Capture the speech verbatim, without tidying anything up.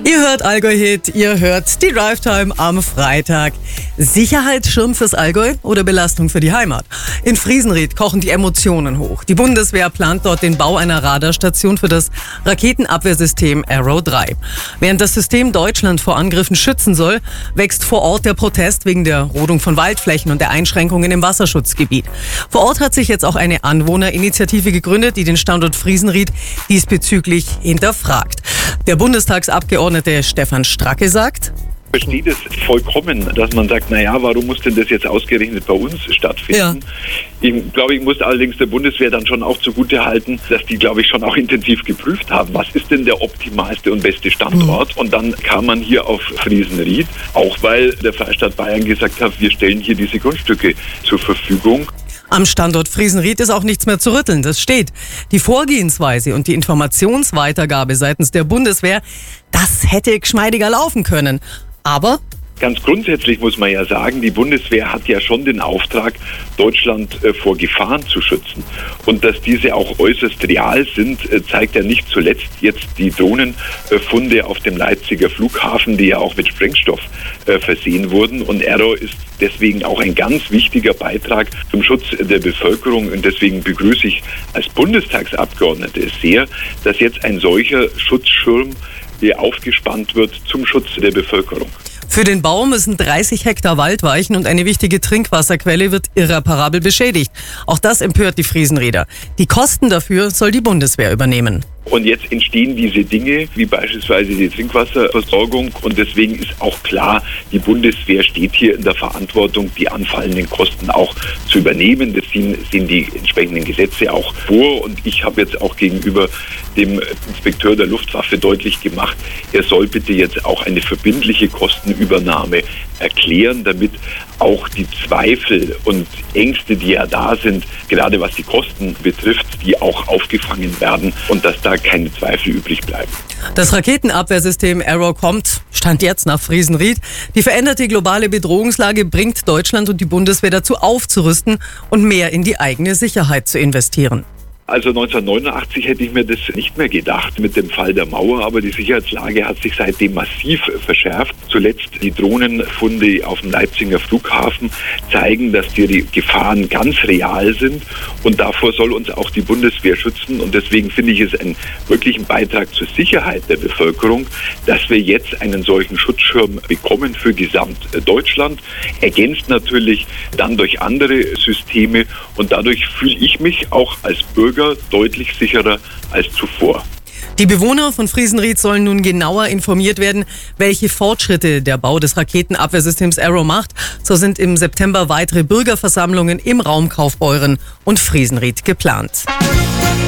Ihr hört Allgäu-Hit, ihr hört die Drive-Time am Freitag. Sicherheitsschirm fürs Allgäu oder Belastung für die Heimat? In Friesenried kochen die Emotionen hoch. Die Bundeswehr plant dort den Bau einer Radarstation für das Raketenabwehrsystem Arrow drei. Während das System Deutschland vor Angriffen schützen soll, wächst vor Ort der Protest wegen der Rodung von Waldflächen und der Einschränkungen im Wasserschutzgebiet. Vor Ort hat sich jetzt auch eine Anwohnerinitiative gegründet, die den Standort Friesenried diesbezüglich hinterfragt. Der Bundestagsabgeordnete Stefan Stracke sagt: Ich verstehe das vollkommen, dass man sagt, naja, warum muss denn das jetzt ausgerechnet bei uns stattfinden? Ja. Ich glaube, ich muss allerdings der Bundeswehr dann schon auch zugutehalten, dass die, glaube ich, schon auch intensiv geprüft haben, was ist denn der optimalste und beste Standort? Mhm. Und dann kam man hier auf Friesenried, auch weil der Freistaat Bayern gesagt hat, wir stellen hier diese Grundstücke zur Verfügung. Am Standort Friesenried ist auch nichts mehr zu rütteln, das steht. Die Vorgehensweise und die Informationsweitergabe seitens der Bundeswehr, das hätte geschmeidiger laufen können. Aber ganz grundsätzlich muss man ja sagen, die Bundeswehr hat ja schon den Auftrag, Deutschland äh, vor Gefahren zu schützen. Und dass diese auch äußerst real sind, äh, zeigt ja nicht zuletzt jetzt die Drohnenfunde äh, auf dem Leipziger Flughafen, die ja auch mit Sprengstoff äh, versehen wurden. Und Arrow ist deswegen auch ein ganz wichtiger Beitrag zum Schutz der Bevölkerung. Und deswegen begrüße ich als Bundestagsabgeordnete es sehr, dass jetzt ein solcher Schutzschirm hier aufgespannt wird zum Schutz der Bevölkerung. Für den Bau müssen dreißig Hektar Wald weichen und eine wichtige Trinkwasserquelle wird irreparabel beschädigt. Auch das empört die Friesenrieder. Die Kosten dafür soll die Bundeswehr übernehmen. Und jetzt entstehen diese Dinge, wie beispielsweise die Trinkwasserversorgung. Und deswegen ist auch klar, die Bundeswehr steht hier in der Verantwortung, die anfallenden Kosten auch zu übernehmen. Das sehen, sehen die entsprechenden Gesetze auch vor. Und ich habe jetzt auch gegenüber dem Inspekteur der Luftwaffe deutlich gemacht, er soll bitte jetzt auch eine verbindliche Kostenübernahme erklären, damit auch die Zweifel und Ängste, die ja da sind, gerade was die Kosten betrifft, die auch aufgefangen werden und dass da keine Zweifel übrig bleiben. Das Raketenabwehrsystem Arrow kommt, Stand jetzt, nach Friesenried. Die veränderte globale Bedrohungslage bringt Deutschland und die Bundeswehr dazu aufzurüsten und mehr in die eigene Sicherheit zu investieren. Also neunzehnhundertneunundachtzig hätte ich mir das nicht mehr gedacht mit dem Fall der Mauer, aber die Sicherheitslage hat sich seitdem massiv verschärft. Zuletzt die Drohnenfunde auf dem Leipziger Flughafen zeigen, dass die Gefahren ganz real sind und davor soll uns auch die Bundeswehr schützen und deswegen finde ich es einen wirklichen Beitrag zur Sicherheit der Bevölkerung, dass wir jetzt einen solchen Schutzschirm bekommen für gesamt Deutschland, ergänzt natürlich dann durch andere Systeme und dadurch fühle ich mich auch als Bürger deutlich sicherer als zuvor. Die Bewohner von Friesenried sollen nun genauer informiert werden, welche Fortschritte der Bau des Raketenabwehrsystems Arrow macht. So sind im September weitere Bürgerversammlungen im Raum Kaufbeuren und Friesenried geplant.